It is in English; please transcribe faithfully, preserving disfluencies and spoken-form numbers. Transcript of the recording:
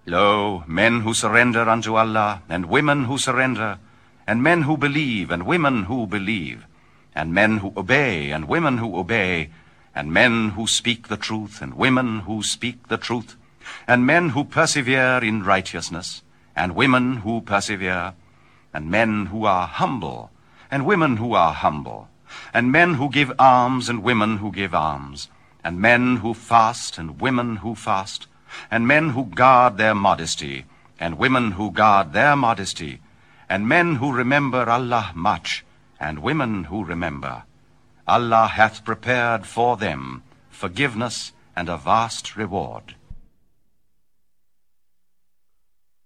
Lo, men who surrender unto Allah, and women who surrender, and men who believe, and women who believe, and men who obey, and women who obey, and men who speak the truth, and women who speak the truth, and men who persevere in righteousness, and women who persevere, and men who are humble, and women who are humble, and men who give alms, and women who give alms, and men who fast, and women who fast, and men who guard their modesty, and women who guard their modesty, and men who remember Allah much, and women who remember. Allah hath prepared for them forgiveness and a vast reward.